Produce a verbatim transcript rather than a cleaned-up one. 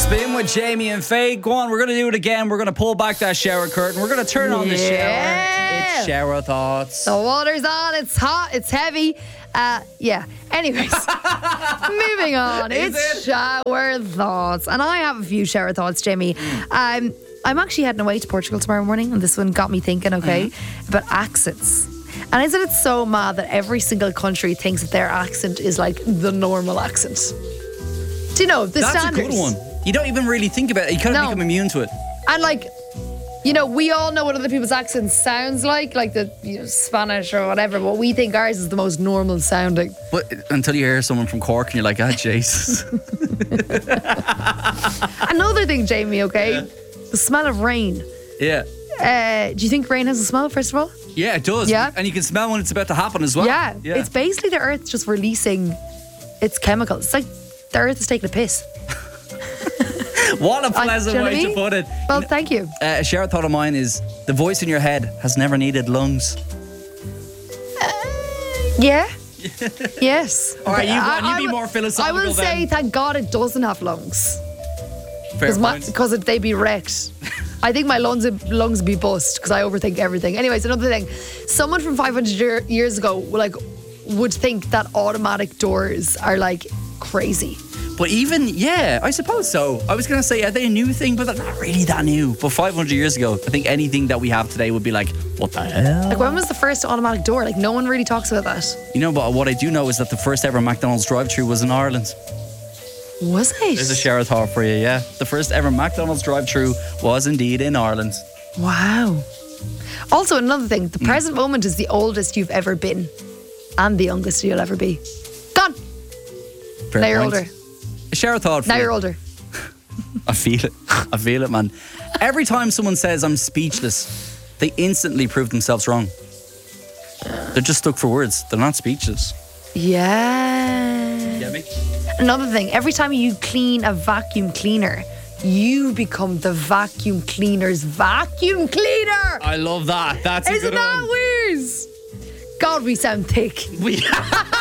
Spin with Jamie and Faye. Go on, we're going to do it again. We're going to pull back that shower curtain. We're going to turn on the shower. Yeah. It's shower thoughts. The water's on. It's hot. It's heavy. Uh, yeah. Anyways, moving on. Is It's it? shower thoughts, and I have a few shower thoughts, Jamie. Um, I'm actually heading away to Portugal tomorrow morning, and this one got me thinking. Okay, Mm-hmm. about accents. And isn't it so mad that every single country thinks that their accent is like the normal accent? Do you know the That's standards? a good one. You don't even really think about it. You kind of No. become immune to it. And like, you know, we all know what other people's accents sounds like, like the you know, Spanish or whatever, but we think ours is the most normal sounding. But until you hear someone from Cork and you're like, ah, Jesus. Another thing, Jamie, okay? Yeah. The smell of rain. Yeah. Uh, do you think rain has a smell, first of all? Yeah, it does. Yeah. And you can smell when it's about to happen as well. Yeah. It's basically the earth just releasing its chemicals. It's like the earth is taking a piss. What a I- pleasant do you know what way I to mean? put it. Well, You know, thank you. uh, a shared thought of mine is the voice in your head has never needed lungs. Yeah. Yes. All right, you go I- on, you I be will- more philosophical I will say, then. thank God it doesn't have lungs. Fair point. Because they'd be wrecked. I think my lungs lungs would be bust because I overthink everything. Anyways, another thing. Someone from five hundred year, years ago like would think that automatic doors are like crazy. But even, yeah, I suppose so. I was going to say, are they a new thing? But they're not really that new. But five hundred years ago, I think anything that we have today would be like, what the hell? Like, when was the first automatic door? Like, no one really talks about that. You know, but what I do know is that the first ever McDonald's drive-thru was in Ireland. Was it? There's a share thought for you, yeah. The first ever McDonald's drive-thru was indeed in Ireland. Wow. Also, another thing. Mm. The present moment is the oldest you've ever been. And the youngest you'll ever be. Gone. Fair now you're point. older. A share thought for Now you. you're older. I feel it. I feel it, man. Every time someone says I'm speechless, they instantly prove themselves wrong. They're just stuck for words. They're not speechless. Yeah. Get me? Another thing. Every time you clean a vacuum cleaner, you become the vacuum cleaner's vacuum cleaner. I love that. That's a Isn't good that one. weird? God, we sound thick. We